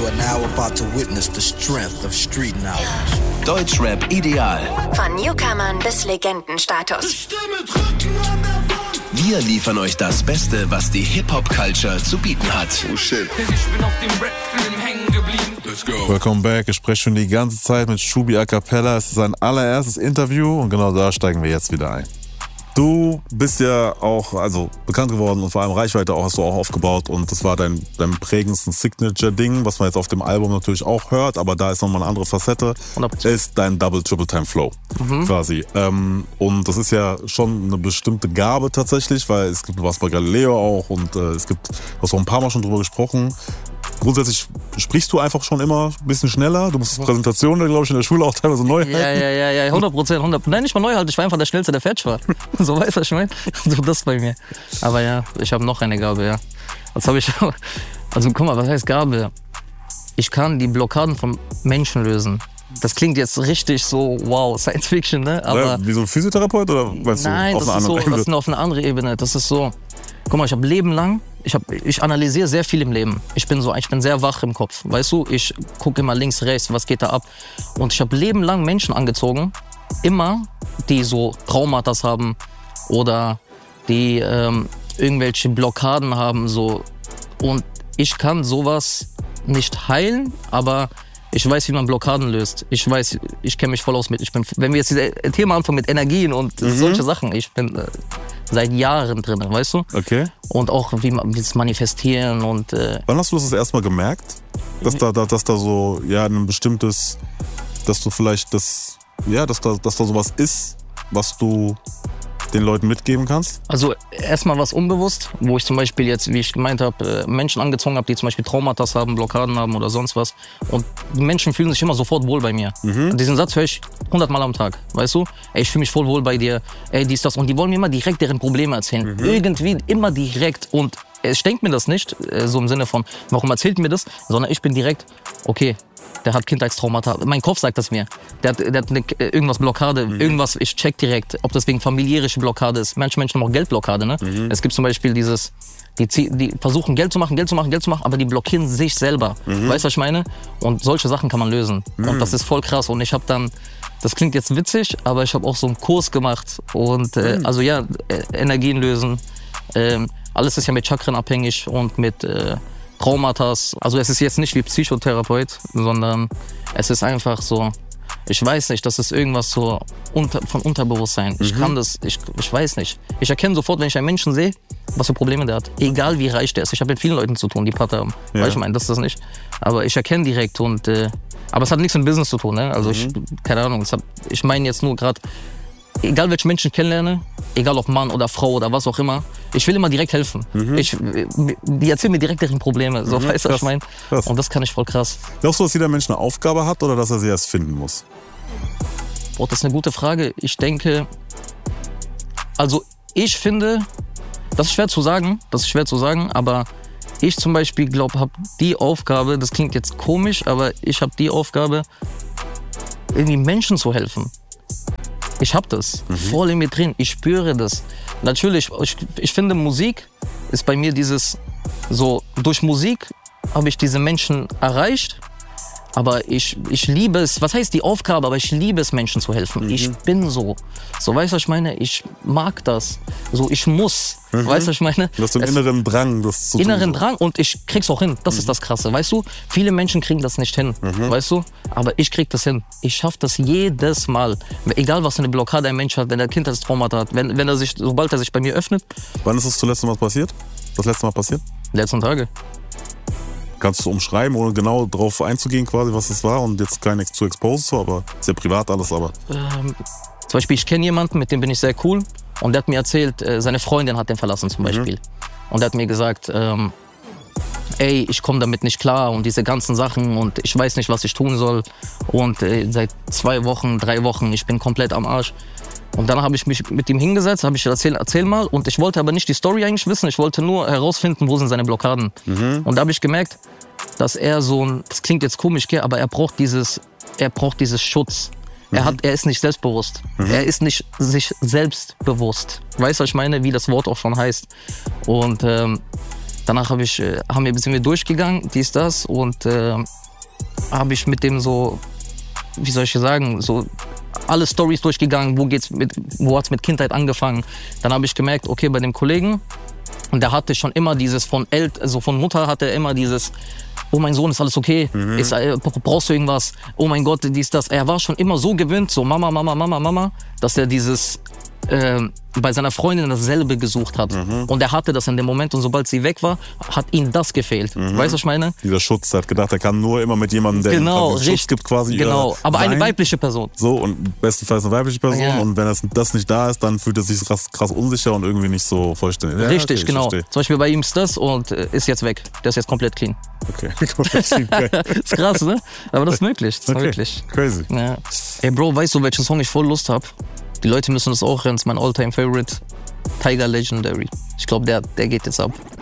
are now about to witness the strength of street knowledge. Deutschrap ideal. Von Newcomern bis Legendenstatus. Wir liefern euch das Beste, was die Hip-Hop-Culture zu bieten hat. Oh shit. Ich bin auf dem Rap-Film hängen geblieben. Let's go. Welcome back. Ich spreche schon die ganze Zeit mit Shubi A Cappella. Es ist sein allererstes Interview und genau da steigen wir jetzt wieder ein. Du bist ja auch bekannt geworden und vor allem Reichweite auch hast du auch aufgebaut und das war dein prägendsten Signature-Ding, was man jetzt auf dem Album natürlich auch hört, aber da ist nochmal eine andere Facette, 100%. Ist dein Double-Triple-Time-Flow quasi. Und das ist ja schon eine bestimmte Gabe tatsächlich, weil du warst bei Galileo auch und du hast auch ein paar Mal schon drüber gesprochen. Grundsätzlich sprichst du einfach schon immer ein bisschen schneller. Du musst Präsentationen, glaube ich, in der Schule auch teilweise neu halten. Ja, 100%. Nein, nicht mal neu halten. Ich war einfach der Schnellste, der fertig war. So, weißt du, was ich meine? So, das bei mir. Aber ja, ich habe noch eine Gabe, ja. Was habe ich? Also, guck mal, was heißt Gabe? Ich kann die Blockaden von Menschen lösen. Das klingt jetzt richtig so, wow, Science Fiction, ne? Aber ja, wie so ein Physiotherapeut oder weißt nein, du, auf einer anderen Ebene? Das ist auf eine andere Ebene. Das ist so, guck mal, ich habe Leben lang, ich analysiere sehr viel im Leben. Ich bin sehr wach im Kopf, weißt du? Ich gucke immer links, rechts, was geht da ab. Und ich habe Leben lang Menschen angezogen, immer, die so Traumata haben oder die irgendwelche Blockaden haben, so. Und ich kann sowas nicht heilen, aber ich weiß, wie man Blockaden löst. Ich kenne mich voll aus mit. Wenn wir jetzt dieses Thema anfangen mit Energien und solche Sachen, ich bin seit Jahren drin, weißt du? Okay. Und auch wie das Manifestieren und. Wann hast du das erste Mal gemerkt, dass da so ein bestimmtes, dass du vielleicht dass da sowas ist, was du den Leuten mitgeben kannst? Also erstmal was unbewusst, wo ich zum Beispiel jetzt, wie ich gemeint habe, Menschen angezogen habe, die zum Beispiel Traumata haben, Blockaden haben oder sonst was. Und die Menschen fühlen sich immer sofort wohl bei mir. Und diesen Satz höre ich 100 Mal am Tag, weißt du? Ey, ich fühle mich voll wohl bei dir, ey, dies, das. Und die wollen mir immer direkt deren Probleme erzählen. Irgendwie immer direkt. Und ich denke mir das nicht, so im Sinne von, warum erzählt mir das? Sondern ich bin direkt, okay, der hat Kindheitstraumata. Mein Kopf sagt das mir. Der hat irgendwas Blockade, irgendwas, ich check direkt, ob das wegen familiäre Blockade ist. Manche Menschen haben auch Geldblockade, ne? Es gibt zum Beispiel die versuchen Geld zu machen, aber die blockieren sich selber. Weißt du, was ich meine? Und solche Sachen kann man lösen. Und das ist voll krass. Und ich habe dann, das klingt jetzt witzig, aber ich habe auch so einen Kurs gemacht. Und Energien lösen. Alles ist ja mit Chakren abhängig und mit Traumata. Also es ist jetzt nicht wie Psychotherapeut, sondern es ist einfach so, ich weiß nicht, das ist irgendwas so von Unterbewusstsein. Ich kann das, ich weiß nicht. Ich erkenne sofort, wenn ich einen Menschen sehe, was für Probleme der hat. Egal wie reich der ist. Ich habe mit vielen Leuten zu tun, die Patte haben. Ja. Weil ich meine, das ist das nicht. Aber ich erkenne direkt und, aber es hat nichts mit Business zu tun, ne? Also keine Ahnung, ich meine jetzt nur gerade, egal welche Menschen ich kennenlerne, egal ob Mann oder Frau oder was auch immer, ich will immer direkt helfen. Die erzählen mir direkt deren Probleme, so weißt du, was ich meine? Und das kann ich voll krass. Glaubst du, dass jeder Mensch eine Aufgabe hat oder dass er sie erst finden muss? Boah, das ist eine gute Frage. Ich denke, also ich finde, das ist schwer zu sagen, aber ich zum Beispiel habe die Aufgabe, das klingt jetzt komisch, aber ich habe die Aufgabe, irgendwie Menschen zu helfen. Ich hab das voll in mir drin, ich spüre das. Natürlich, ich finde, Musik ist bei mir dieses, so durch Musik habe ich diese Menschen erreicht, aber ich liebe es, was heißt die Aufgabe, aber ich liebe es, Menschen zu helfen. Ich bin so, weißt du, was ich meine? Ich mag das, so ich muss, weißt du, was ich meine? Du hast einen inneren Drang, das zu tun. Inneren Drang und ich krieg's auch hin, das ist das Krasse, weißt du? Viele Menschen kriegen das nicht hin, weißt du? Aber ich krieg das hin, ich schaff das jedes Mal. Egal, was für eine Blockade ein Mensch hat, wenn er Kindheitstraumata hat, sobald er sich bei mir öffnet. Wann ist das zuletzt Mal passiert? Das letzte Mal passiert? Letzten Tage. Kannst du umschreiben, ohne genau drauf einzugehen, quasi, was es war und jetzt kein zu exposen, aber ist ja privat alles, aber. Zum Beispiel, ich kenne jemanden, mit dem bin ich sehr cool und der hat mir erzählt, seine Freundin hat den verlassen zum Beispiel. Und der hat mir gesagt, ey, ich komme damit nicht klar und diese ganzen Sachen und ich weiß nicht, was ich tun soll und seit 2 Wochen, 3 Wochen, ich bin komplett am Arsch. Und dann habe ich mich mit ihm hingesetzt, habe ich erzähl mal. Und ich wollte aber nicht die Story eigentlich wissen, ich wollte nur herausfinden, wo sind seine Blockaden. Und da habe ich gemerkt, dass er das klingt jetzt komisch, aber er braucht dieses Schutz. Er ist nicht selbstbewusst. Er ist nicht sich selbst bewusst. Weißt du, was ich meine? Wie das Wort auch schon heißt. Und Danach sind wir durchgegangen, dies, das. Und habe ich mit dem so, wie soll ich sagen, so alle Storys durchgegangen, wo hat's mit Kindheit angefangen. Dann habe ich gemerkt, okay, bei dem Kollegen, und der hatte schon immer dieses von Mutter hatte er immer dieses, oh mein Sohn, ist alles okay? Brauchst du irgendwas? Oh mein Gott, dies, das. Er war schon immer so gewöhnt, so Mama, dass er dieses bei seiner Freundin dasselbe gesucht hat. Und er hatte das in dem Moment und sobald sie weg war, hat ihm das gefehlt. Weißt du, was ich meine? Dieser Schutz, er hat gedacht, er kann nur immer mit jemandem, der ihm Schutz gibt quasi. Genau, aber eine weibliche Person. So, und bestenfalls eine weibliche Person. Ja. Und wenn das nicht da ist, dann fühlt er sich krass unsicher und irgendwie nicht so vollständig. Ja, richtig, okay, genau. Zum Beispiel bei ihm ist das und ist jetzt weg. Der ist jetzt komplett clean. Okay. Ist krass, ne? Aber das ist möglich. Das ist wirklich. Crazy. Ja. Ey, Bro, weißt du, welchen Song ich voll Lust habe? Die Leute müssen das auch hören. Das ist mein All-Time-Favorite. Tiger Legendary. Ich glaube, der geht jetzt ab.